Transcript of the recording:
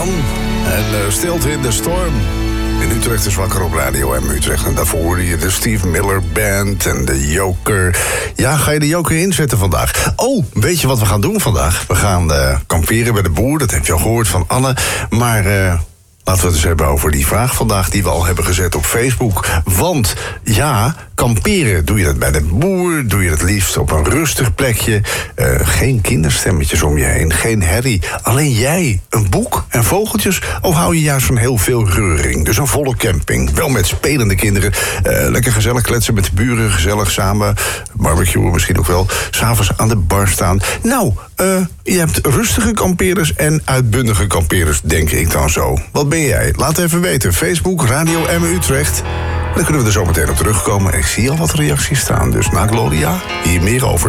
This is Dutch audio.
Jan. En stilte in de storm. In Utrecht is wakker op Radio M Utrecht. En daarvoor hoorde je de Steve Miller Band en de Joker. Ja, ga je de Joker inzetten vandaag? Oh, weet je wat we gaan doen vandaag? We gaan kamperen bij de boer, dat heb je al gehoord van Anne. Maar laten we het eens hebben over die vraag vandaag die we al hebben gezet op Facebook. Want ja, kamperen, doe je dat bij de boer? Doe je dat liefst op een rustig plekje? Geen kinderstemmetjes om je heen, geen herrie. Alleen jij, een boek en vogeltjes? Of hou je juist van heel veel reuring? Dus een volle camping, wel met spelende kinderen. Lekker gezellig kletsen met de buren, gezellig samen. Barbecuen misschien ook wel. 's Avonds aan de bar staan. Nou, je hebt rustige kamperers en uitbundige kamperers, denk ik dan zo. Wat ben jij? Laat even weten. Facebook, Radio M Utrecht. Dan kunnen we er zo meteen op terugkomen. Ik zie al wat reacties staan, dus na Gloria, hier meer over.